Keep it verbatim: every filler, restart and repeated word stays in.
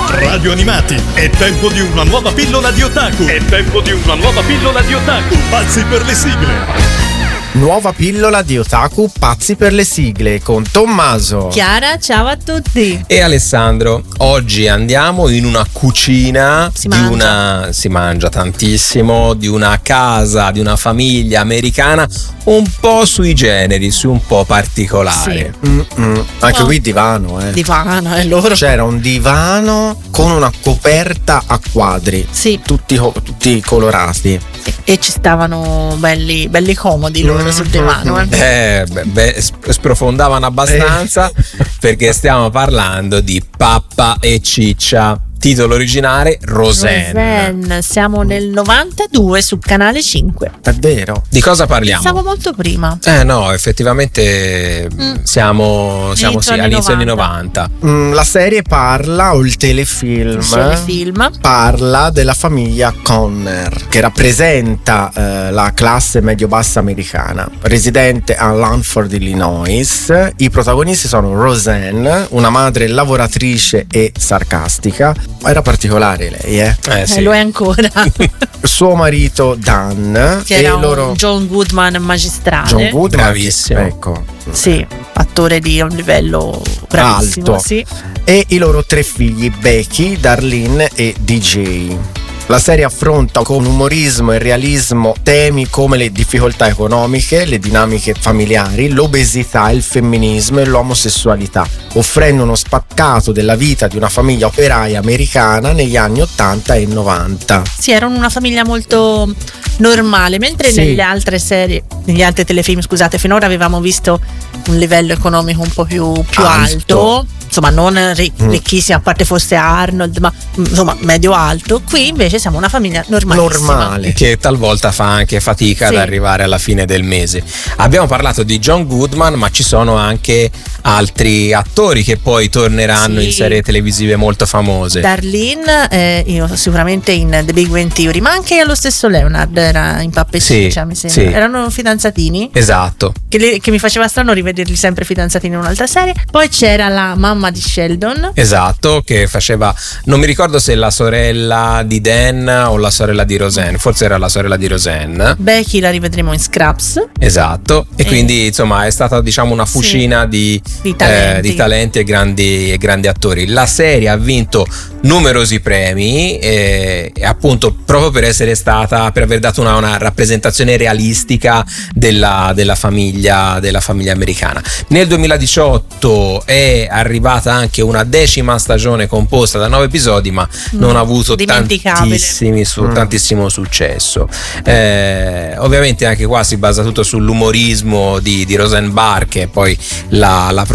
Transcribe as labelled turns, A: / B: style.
A: Radio Animati, è tempo di una nuova pillola di otaku. È tempo di una nuova pillola di otaku. Pazzi per le sigle.
B: Nuova pillola di otaku pazzi per le sigle con Tommaso,
C: Chiara, ciao a tutti,
D: e Alessandro. Oggi andiamo in una cucina
C: si
D: di
C: mangia.
D: una si mangia tantissimo, di una casa, di una famiglia americana un po' sui generis, un po' particolare.
C: Sì.
B: Mm-mm. Anche
C: Oh.
B: qui divano, eh.
C: Divano è loro.
B: C'era un divano con una coperta a quadri,
C: Sì,
B: tutti, tutti colorati.
C: e ci stavano belli, belli comodi loro sul divano. Eh.
D: Eh, beh, beh, sp- sprofondavano abbastanza perché stiamo parlando di Pappa e Ciccia. Titolo originale Roseanne.
C: Roseanne, siamo nel novantadue su Canale cinque.
B: È vero?
D: Di cosa parliamo?
C: Siamo molto prima.
D: Eh no, effettivamente
C: Mm.
D: siamo, siamo
C: Inizio
D: sì,
C: anni
D: all'inizio anni
C: novanta.
D: novanta.
B: Mm, la serie parla, o il telefilm,
C: Il telefilm.
B: parla della famiglia Conner, che rappresenta eh, la classe medio-bassa americana, residente a Lanford, Illinois. I protagonisti sono Roseanne, una madre lavoratrice e sarcastica. Era particolare lei, eh?
D: Eh
C: Eh,
D: sì.
C: lo è ancora.
B: Suo marito Dan
C: Che
B: e
C: era un
B: loro
C: John Goodman magistrale.
B: John Goodman,
D: Bravissimo.
B: ecco.
C: Sì, attore di un livello bravissimo.
B: Alto.
C: Sì.
B: E i loro tre figli, Becky, Darlene e D J. La serie affronta con umorismo e realismo temi come le difficoltà economiche, le dinamiche familiari, l'obesità, il femminismo e l'omosessualità, offrendo uno spaccato della vita di una famiglia operaia americana negli anni ottanta e novanta.
C: Sì, erano una famiglia molto normale, mentre
B: Sì.
C: nelle altre serie, negli altri telefilm, scusate, finora avevamo visto un livello economico un po' più, più
B: Alto.
C: alto. Insomma, non ri-
B: Mm.
C: ricchissima, a parte fosse Arnold, ma insomma medio-alto. Qui invece siamo una famiglia normalissima.
B: Normale.
D: Che talvolta fa anche fatica
C: Sì.
D: ad arrivare alla fine del mese. Abbiamo parlato di John Goodman, ma ci sono anche altri attori che poi torneranno
C: Sì.
D: in serie televisive molto famose.
C: Darlene, eh, io sicuramente in The Big Bang Theory, ma anche lo stesso Leonard era in Pappa e
D: Sì,
C: Ciccia, mi sembra.
D: sì.
C: Erano fidanzatini.
D: Esatto.
C: Che, li- che mi faceva strano rivederli sempre fidanzatini in un'altra serie. Poi c'era la mamma di Sheldon.
D: Esatto, che faceva, non mi ricordo se la sorella di Dan o la sorella di Roseanne, forse era la sorella di Roseanne.
C: Becky la rivedremo in Scraps.
D: Esatto, e
C: E-
D: quindi insomma è stata, diciamo, una fucina di,
C: Di
D: eh,
C: talenti.
D: di talenti e grandi, e grandi attori. La serie ha vinto numerosi premi e, e appunto proprio per essere stata, per aver dato una, una rappresentazione realistica della, della famiglia della famiglia americana. Nel duemiladiciotto è arrivata anche una decima stagione composta da nove episodi, ma non ha avuto
C: Dimenticabile.
D: tantissimi su,
B: Mm.
D: tantissimo successo. Eh, ovviamente anche qua si basa tutto sull'umorismo di, di Roseanne Barr, che è poi la, la